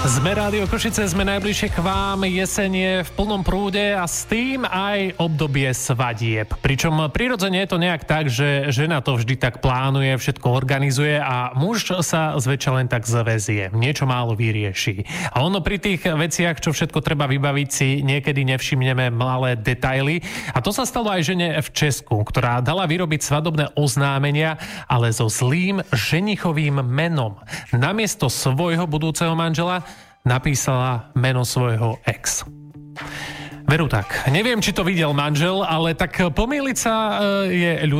Sme Rádio Košice, sme najbližšie k vám, jeseň je v plnom prúde a s tým aj obdobie svadieb. Pričom prirodzene je to nejak tak, že žena to vždy tak plánuje, všetko organizuje a muž sa zväčša len tak zväzie, niečo málo vyrieši. A ono pri tých veciach, čo všetko treba vybaviť, si niekedy nevšimneme malé detaily. A to sa stalo aj žene v Česku, ktorá dala vyrobiť svadobné oznámenia, ale so zlým ženichovým menom. Namiesto svojho budúceho manžela napísala meno svojho ex. Veru tak. Neviem, či to videl manžel, ale tak pomýliť sa je